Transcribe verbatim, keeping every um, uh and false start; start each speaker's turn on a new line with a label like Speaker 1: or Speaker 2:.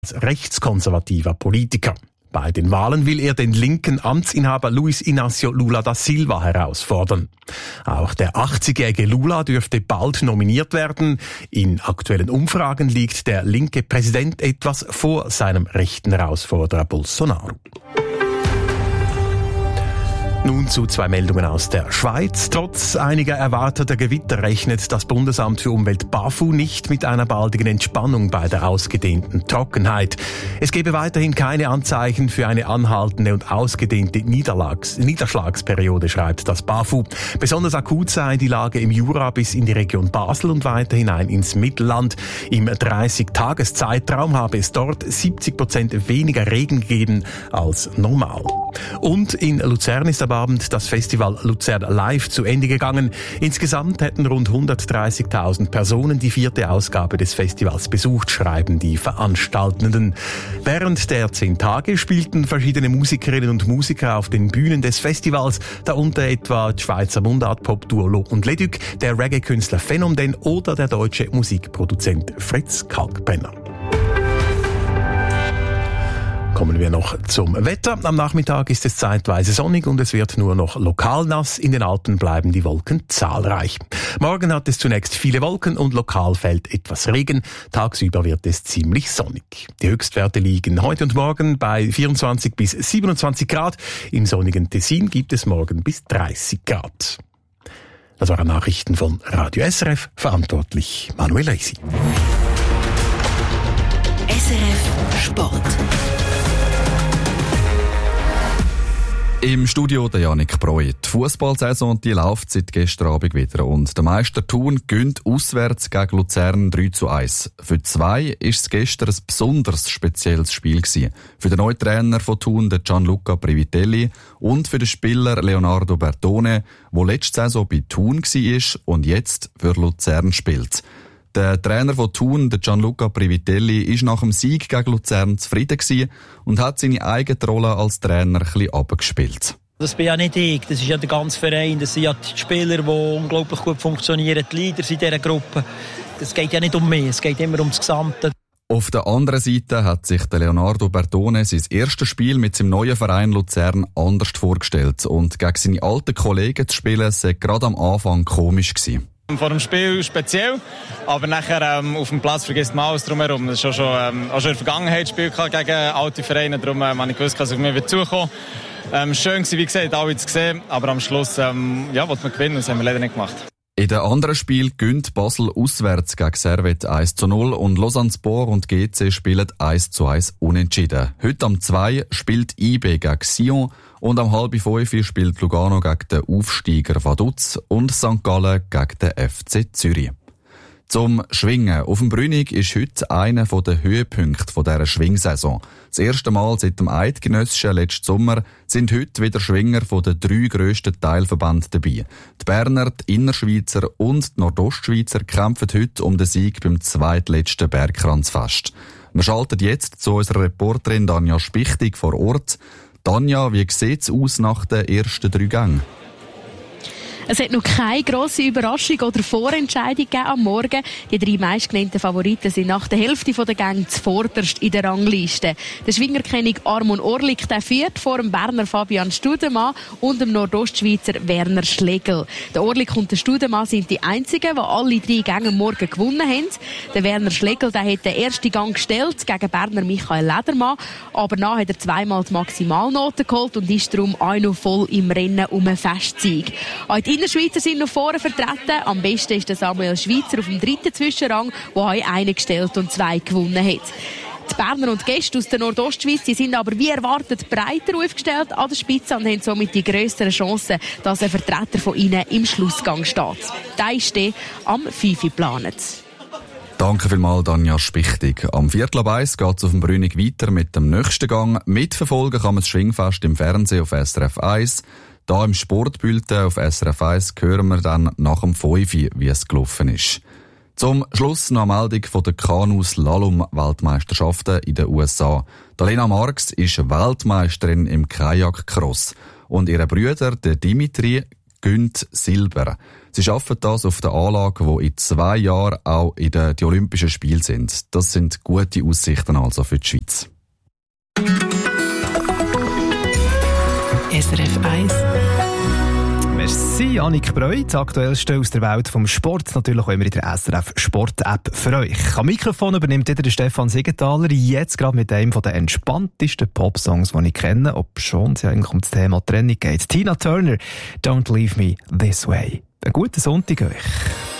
Speaker 1: als rechtskonservativer Politiker. Bei den Wahlen will er den linken Amtsinhaber Luis Inácio Lula da Silva herausfordern. Auch der achtzigjährige Lula dürfte bald nominiert werden. In aktuellen Umfragen liegt der linke Präsident etwas vor seinem rechten Herausforderer Bolsonaro. Nun zu zwei Meldungen aus der Schweiz. Trotz einiger erwarteter Gewitter rechnet das Bundesamt für Umwelt BAFU nicht mit einer baldigen Entspannung bei der ausgedehnten Trockenheit. Es gebe weiterhin keine Anzeichen für eine anhaltende und ausgedehnte Niederlags- Niederschlagsperiode, schreibt das BAFU. Besonders akut sei die Lage im Jura bis in die Region Basel und weiter hinein ins Mittelland. Im dreißig-Tages-Zeitraum habe es dort siebzig Prozent weniger Regen gegeben als normal. Und in Luzern ist am Abend das Festival Luzern Live zu Ende gegangen. Insgesamt hätten rund hundertdreißigtausend Personen die vierte Ausgabe des Festivals besucht, schreiben die Veranstaltenden. Während der zehn Tage spielten verschiedene Musikerinnen und Musiker auf den Bühnen des Festivals, darunter etwa die Schweizer Mundart-Pop-Duo Lo und Leduc, der Reggae-Künstler Phänomen oder der deutsche Musikproduzent Fritz Kalkbrenner. Kommen wir noch zum Wetter. Am Nachmittag ist es zeitweise sonnig und es wird nur noch lokal nass. In den Alpen bleiben die Wolken zahlreich. Morgen hat es zunächst viele Wolken und lokal fällt etwas Regen. Tagsüber wird es ziemlich sonnig. Die Höchstwerte liegen heute und morgen bei vierundzwanzig bis siebenundzwanzig Grad. Im sonnigen Tessin gibt es morgen bis dreißig Grad. Das waren Nachrichten von Radio S R F, verantwortlich Manuel Reisi.
Speaker 2: S R F Sport.
Speaker 3: Im Studio der Janik Breu. Die Fußballsaison die läuft seit gestern Abend wieder und der Meister Thun gönnt auswärts gegen Luzern drei zu eins. Für zwei ist es gestern ein besonders spezielles Spiel gewesen. Für den neuen Trainer von Thun, den Gianluca Privitelli, und für den Spieler Leonardo Bertone, der letzte Saison bei Thun war und jetzt für Luzern spielt. Der Trainer von Thun, der Gianluca Privitelli, ist nach dem Sieg gegen Luzern zufrieden gewesen und hat seine eigene Rolle als Trainer ein bisschen runtergespielt.
Speaker 4: Das bin ja nicht ich, das ist ja der ganze Verein, das sind ja die Spieler, die unglaublich gut funktionieren, die Leader in dieser Gruppe. Es geht ja nicht um mich, es geht immer ums Gesamte.
Speaker 3: Auf der anderen Seite hat sich der Leonardo Bertone sein erstes Spiel mit seinem neuen Verein Luzern anders vorgestellt und gegen seine alten Kollegen zu spielen, sei gerade am Anfang komisch gewesen.
Speaker 5: Vor dem Spiel speziell, aber nachher ähm, auf dem Platz vergisst man alles drumherum. Das ist auch schon, ähm, auch schon in der Vergangenheit Spiel gegen alte Vereine, darum ähm, habe ich gewusst, dass ich mir zukommen. Ähm, schön war, wie gesagt, alle zu sehen, aber am Schluss ähm, ja, wollte man gewinnen, das haben wir leider nicht gemacht.
Speaker 3: In dem anderen Spiel gönnt Basel auswärts gegen Servette eins zu null und Lausanne-Sport und G C spielen eins zu eins unentschieden. Heute am zwei spielt I B gegen Sion und am halb fünf spielt Lugano gegen den Aufsteiger Vaduz und Sankt Gallen gegen den F C Zürich. Zum Schwingen auf dem Brünig ist heute einer der Höhepunkte dieser Schwingsaison. Das erste Mal seit dem Eidgenössischen letzten Sommer sind heute wieder Schwinger von den drei grössten Teilverbänden dabei. Die Berner, die Innerschweizer und die Nordostschweizer kämpfen heute um den Sieg beim zweitletzten Bergkranzfest. Wir schalten jetzt zu unserer Reporterin Danja Spichtig vor Ort. Danja, wie sieht es aus nach den ersten drei Gängen?
Speaker 6: Es hat noch keine grosse Überraschung oder Vorentscheidung gegeben am Morgen. Die drei meistgenannten Favoriten sind nach der Hälfte der Gänge zuvorderst in der Rangliste. Der Schwingerkönig Armon Orlik der führt vor dem Berner Fabian Studemann und dem Nordostschweizer Werner Schlegel. Der Orlik und der Studemann sind die einzigen, die alle drei Gänge am Morgen gewonnen haben. Der Werner Schlegel der hat den ersten Gang gestellt gegen Berner Michael Ledermann, aber nach hat er zweimal die Maximalnote geholt und ist darum auch noch voll im Rennen um einen Festsieg. Die Innerschweizer sind noch vorne vertreten. Am besten ist der Samuel Schweizer auf dem dritten Zwischenrang, der heute einen gestellt und zwei gewonnen hat. Die Berner und Gäste aus der Nordostschweiz die sind aber wie erwartet breiter aufgestellt an der Spitze und haben somit die grösseren Chancen, dass ein Vertreter von ihnen im Schlussgang steht. Der ist am fünf Uhr geplant.
Speaker 3: Danke vielmals, Danja Spichtig. Am Viertel ab eins geht es auf dem Brünig weiter mit dem nächsten Gang. Mitverfolgen kann man das Schwingfest im Fernsehen auf S R F eins. Da im Sportbulletin auf S R F eins hören wir dann nach dem fünf Uhr, wie es gelaufen ist. Zum Schluss noch eine Meldung von der Kanu-Slalom-Weltmeisterschaften in den U S A. Lena Marx ist Weltmeisterin im Kajak-Cross und ihre Brüder, der Dimitri, gönnt Silber. Sie schaffen das auf der Anlage, die in zwei Jahren auch in den die Olympischen Spielen sind. Das sind gute Aussichten also für die Schweiz.
Speaker 2: S R F eins.
Speaker 7: Merci, Annik Breu. Das Aktuellste aus der Welt vom Sport. Natürlich auch immer in der S R F Sport-App für euch. Am Mikrofon übernimmt wieder der Stefan Siegenthaler. Jetzt gerade mit einem der entspanntesten Pop-Songs, die ich kenne. Ob schon es eigentlich um das Thema Trennung geht. Tina Turner, Don't Leave Me This Way. Einen guten Sonntag euch.